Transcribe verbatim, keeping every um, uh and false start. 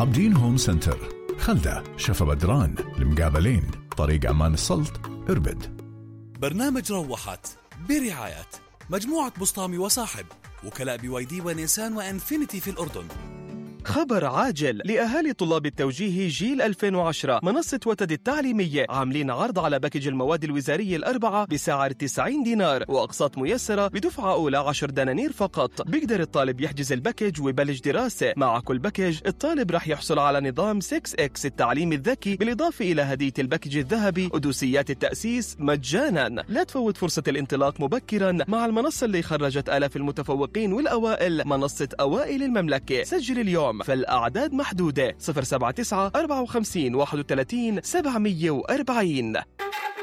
عابدين هوم سنتر، خلدة، شفا بدران، المقابلين، طريق عمان السلط، إربد. برنامج روحت برعاية مجموعة بسطامي وصاحب، وكلاء بي واي دي ونيسان وإنفينيتي في الأردن. خبر عاجل لأهالي طلاب التوجيه جيل ألفين وعشرة. منصة وتد التعليمية عاملين عرض على باكج المواد الوزارية الأربعة بسعر تسعين دينار، وأقساط ميسرة بدفعة أولى عشر دنانير فقط. بيقدر الطالب يحجز الباكج ويبلش دراسة. مع كل باكج الطالب رح يحصل على نظام ستة إكس التعليم الذكي، بالإضافة إلى هدية الباكج الذهبي ودوسيات التأسيس مجانا. لا تفوت فرصة الانطلاق مبكرا مع المنصة اللي خرجت آلاف المتفوقين والأوائل، منصة أوائل المملكة. سجل اليوم، فالأعداد محدودة. صفر سبعة تسعة أربعة وخمسين واحد وثلاثين سبعمية وأربعين.